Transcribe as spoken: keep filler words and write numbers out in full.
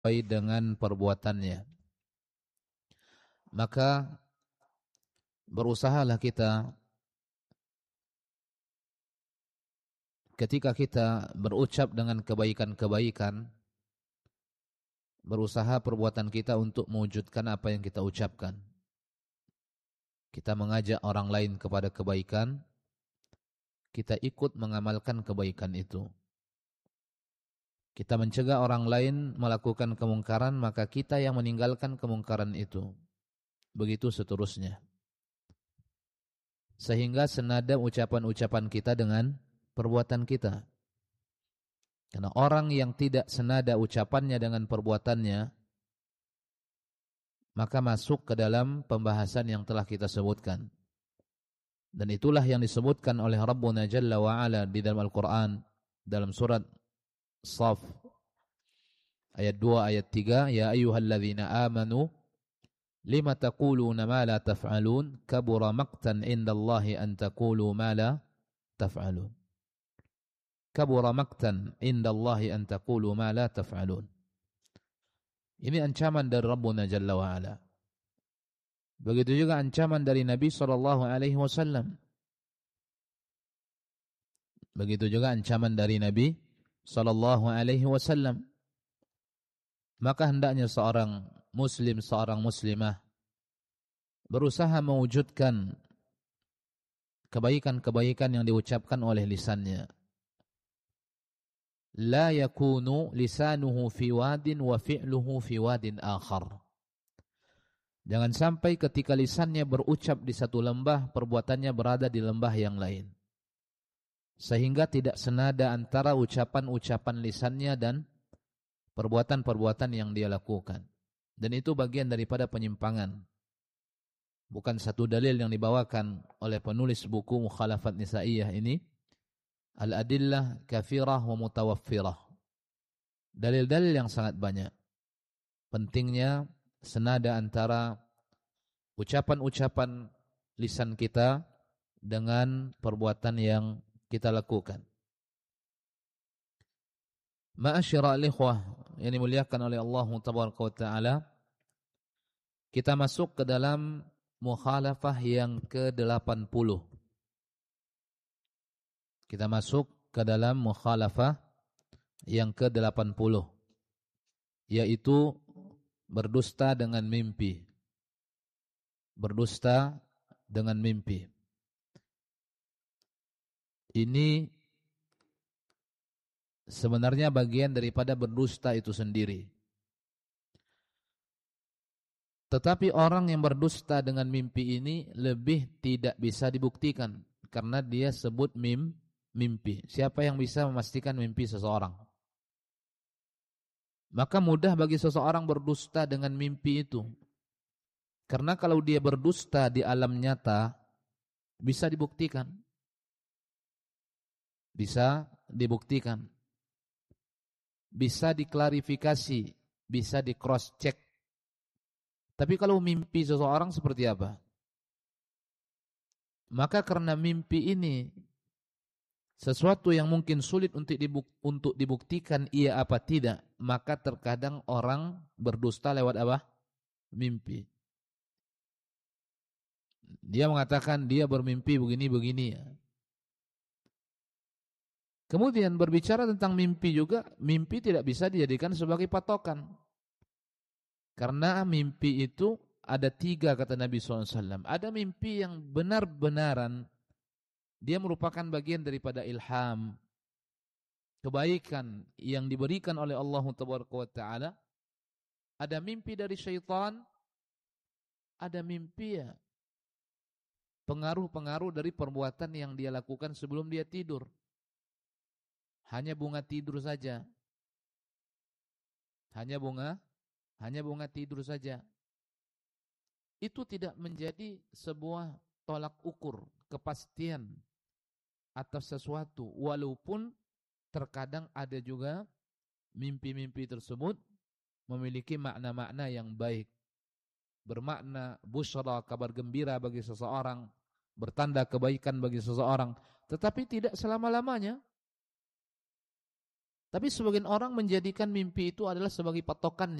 dengan perbuatannya. Maka berusahalah kita ketika kita berucap dengan kebaikan-kebaikan, berusaha perbuatan kita untuk mewujudkan apa yang kita ucapkan. Kita mengajak orang lain kepada kebaikan, kita ikut mengamalkan kebaikan itu. Kita mencegah orang lain melakukan kemungkaran, maka kita yang meninggalkan kemungkaran itu. Begitu seterusnya. Sehingga senada ucapan-ucapan kita dengan perbuatan kita. Karena orang yang tidak senada ucapannya dengan perbuatannya, maka masuk ke dalam pembahasan yang telah kita sebutkan. Dan itulah yang disebutkan oleh Rabbuna Jalla wa'ala di dalam Al-Quran, dalam surat Shaf ayat dua ayat tiga, ya ayyuhalladzina amanu lima taquluna ma la taf'alun kabura maqtan indallahi an taqulu ma la taf'alun. Kabura maqtan indallahi an taqulu ma la taf'alun. Ini ancaman dari Rabbuna Jalla wa'ala. Begitu juga ancaman dari Nabi sallallahu alaihi wasallam. Begitu juga ancaman dari Nabi sallallahu alaihi wasallam. Maka hendaknya seorang muslim, seorang muslimah berusaha mewujudkan kebaikan-kebaikan yang diucapkan oleh lisannya. La yakunu lisanuhu fi wadin wa fi'luhu fi wadin akhar. Jangan sampai ketika lisannya berucap di satu lembah, perbuatannya berada di lembah yang lain. Sehingga tidak senada antara ucapan-ucapan lisannya dan perbuatan-perbuatan yang dia lakukan. Dan itu bagian daripada penyimpangan. Bukan satu dalil yang dibawakan oleh penulis buku Mukhalafat Nisa'iyah ini. Al-adillah kafirah wa mutawaffirah. Dalil-dalil yang sangat banyak. Pentingnya senada antara ucapan-ucapan lisan kita dengan perbuatan yang kita lakukan. Ma'asyiral ikhwah yang dimuliakan oleh Allah Tabaraka wa Ta'ala, kita masuk ke dalam mukhalafah yang ke delapan puluh. Kita masuk ke dalam mukhalafah yang ke delapan puluh, yaitu berdusta dengan mimpi. Berdusta dengan mimpi. Ini sebenarnya bagian daripada berdusta itu sendiri. Tetapi orang yang berdusta dengan mimpi ini lebih tidak bisa dibuktikan. Karena dia sebut mim, mimpi. Siapa yang bisa memastikan mimpi seseorang? Maka mudah bagi seseorang berdusta dengan mimpi itu. Karena kalau dia berdusta di alam nyata, bisa dibuktikan. Bisa dibuktikan. Bisa diklarifikasi. Bisa di cross check. Tapi kalau mimpi seseorang seperti apa? Maka karena mimpi ini sesuatu yang mungkin sulit untuk dibuk- untuk dibuktikan iya apa tidak, maka terkadang orang berdusta lewat apa? Mimpi. Dia mengatakan dia bermimpi begini-begini ya. Kemudian berbicara tentang mimpi juga, mimpi tidak bisa dijadikan sebagai patokan. Karena mimpi itu ada tiga kata Nabi shallallahu alaihi wasallam. Ada mimpi yang benar-benaran dia merupakan bagian daripada ilham, kebaikan yang diberikan oleh Allah Tabaraka wa Ta'ala. Ada mimpi dari syaitan, ada mimpi ya pengaruh-pengaruh dari perbuatan yang dia lakukan sebelum dia tidur. Hanya bunga tidur saja. Hanya bunga, hanya bunga tidur saja. Itu tidak menjadi sebuah tolak ukur, kepastian atas sesuatu. Walaupun terkadang ada juga mimpi-mimpi tersebut memiliki makna-makna yang baik. Bermakna busyra, kabar gembira bagi seseorang, bertanda kebaikan bagi seseorang. Tetapi tidak selama-lamanya. Tapi sebagian orang menjadikan mimpi itu adalah sebagai patokan